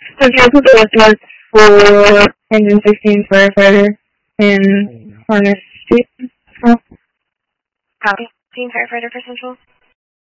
So can I put the estimates for engine 16 firefighter in Harness Street? Copy. Team firefighter for Central.